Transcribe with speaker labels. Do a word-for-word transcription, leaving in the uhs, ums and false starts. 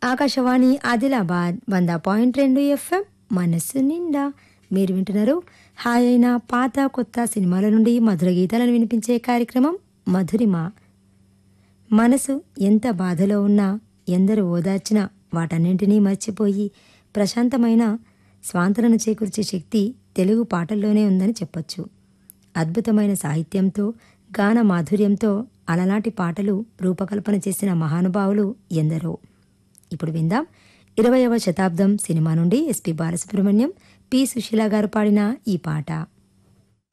Speaker 1: ఆకాశవాణి ఆదిలాబాద్ వంద పాయింట్ రెండు ఎఫ్ఎం మనస్సు నిండా మీరు వింటున్నారు హాయ్ అయిన పాత కొత్త సినిమాల నుండి మధుర గీతాలను వినిపించే కార్యక్రమం మధురిమ. మనసు ఎంత బాధలో ఉన్నా ఎందరు ఓదార్చినా వాటన్నింటినీ మర్చిపోయి ప్రశాంతమైన స్వాంతనను చేకూర్చే శక్తి తెలుగు పాటల్లోనే ఉందని చెప్పొచ్చు. అద్భుతమైన సాహిత్యంతో గాన మాధుర్యంతో అలనాటి పాటలు రూపకల్పన చేసిన మహానుభావులు ఎందరో. ఇప్పుడు విందాం ఇరవయవ శతాబ్దం సినిమా నుండి ఎస్పి బాలసుబ్రహ్మణ్యం, పి సుశీల గారు పాడిన ఈ పాట.